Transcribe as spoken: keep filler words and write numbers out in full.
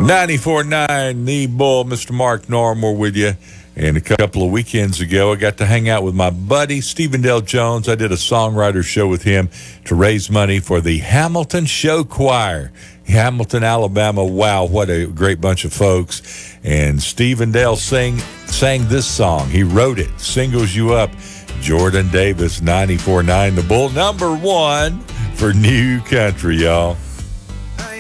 ninety-four point nine The Bull, Mister Mark Norm, with you. And a couple of weekends ago, I got to hang out with my buddy, Stephen Dale Jones. I did a songwriter show with him to raise money for the Hamilton Show Choir. Hamilton, Alabama. Wow, what a great bunch of folks. And Stephen Dale sang, sang this song. He wrote it, Singles You Up. Jordan Davis, ninety-four point nine The Bull, number one for New Country, y'all.